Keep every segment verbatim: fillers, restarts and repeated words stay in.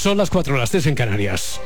Son las cuatro, las tres en Canarias.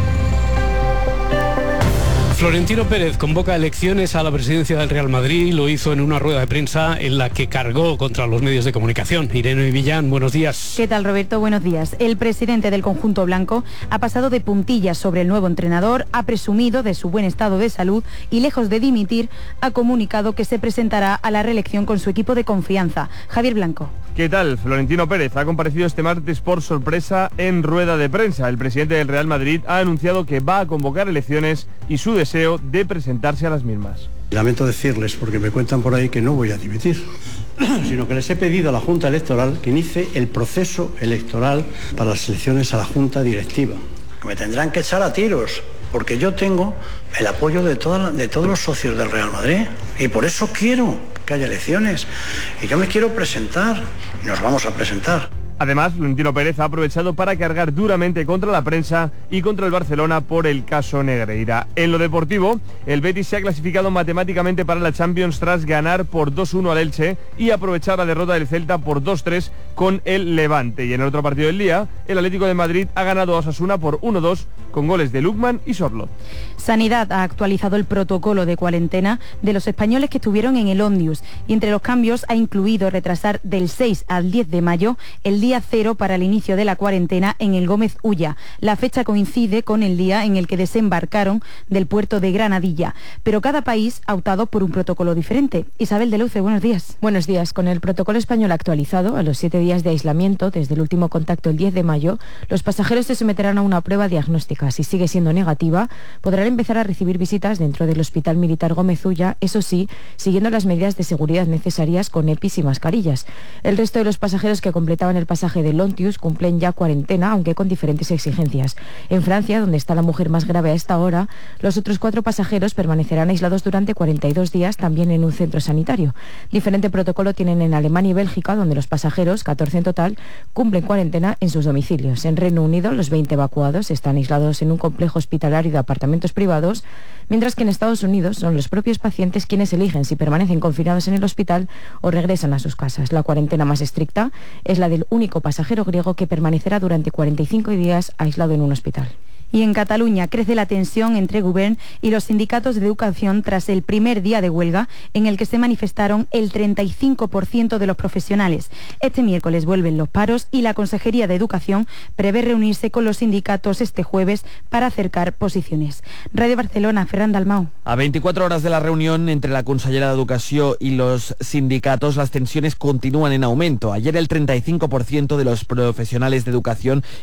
Florentino Pérez convoca elecciones a la presidencia del Real Madrid. Lo hizo en una rueda de prensa en la que cargó contra los medios de comunicación. Irene Villán, buenos días. ¿Qué tal, Roberto? Buenos días. El presidente del conjunto blanco ha pasado de puntillas sobre el nuevo entrenador, ha presumido de su buen estado de salud y, lejos de dimitir, ha comunicado que se presentará a la reelección con su equipo de confianza. Javier Blanco. ¿Qué tal? Florentino Pérez ha comparecido este martes por sorpresa en rueda de prensa. El presidente del Real Madrid ha anunciado que va a convocar elecciones y su deseo de presentarse a las mismas. Lamento decirles, porque me cuentan por ahí, que no voy a dimitir, sino que les he pedido a la Junta Electoral que inicie el proceso electoral para las elecciones a la Junta Directiva. Me tendrán que echar a tiros, porque yo tengo el apoyo de, toda, de todos los socios del Real Madrid y por eso quiero que haya elecciones y yo me quiero presentar y nos vamos a presentar. Además, Florentino Pérez ha aprovechado para cargar duramente contra la prensa y contra el Barcelona por el caso Negreira. En lo deportivo, el Betis se ha clasificado matemáticamente para la Champions tras ganar por dos uno al Elche y aprovechar la derrota del Celta por dos tres con el Levante. Y en el otro partido del día, el Atlético de Madrid ha ganado a Osasuna por uno dos con goles de Lukman y Sorloth. Sanidad ha actualizado el protocolo de cuarentena de los españoles que estuvieron en el Ómnibus y entre los cambios ha incluido retrasar del seis al diez de mayo el día cero para el inicio de la cuarentena en el Gómez Ulla. La fecha coincide con el día en el que desembarcaron del puerto de Granadilla, pero cada país ha optado por un protocolo diferente. Isabel de Luce, buenos días. Buenos días. Con el protocolo español actualizado, a los siete días de aislamiento desde el último contacto el diez de mayo, los pasajeros se someterán a una prueba diagnóstica. Si sigue siendo negativa, podrán empezar a recibir visitas dentro del Hospital Militar Gómez Ulla, eso sí, siguiendo las medidas de seguridad necesarias con EPIs y mascarillas. El resto de los pasajeros que completaban el pasaje de Lontius cumplen ya cuarentena, aunque con diferentes exigencias. En Francia, donde está la mujer más grave a esta hora, los otros cuatro pasajeros permanecerán aislados durante cuarenta y dos días, también en un centro sanitario. Diferente protocolo tienen en Alemania y Bélgica, donde los pasajeros, catorce en total, cumplen cuarentena en sus domicilios. En Reino Unido, los veinte evacuados están aislados en un complejo hospitalario de apartamentos privados, mientras que en Estados Unidos son los propios pacientes quienes eligen si permanecen confinados en el hospital o regresan a sus casas. La cuarentena más estricta es la del único pasajero griego que permanecerá durante cuarenta y cinco días aislado en un hospital. Y en Cataluña crece la tensión entre Govern y los sindicatos de educación tras el primer día de huelga en el que se manifestaron el treinta y cinco por ciento de los profesionales. Este miércoles vuelven los paros y la Consejería de Educación prevé reunirse con los sindicatos este jueves para acercar posiciones. Radio Barcelona, Ferran Dalmau. A veinticuatro horas de la reunión entre la Consellera de Educación y los sindicatos, las tensiones continúan en aumento. Ayer el treinta y cinco por ciento de los profesionales de educación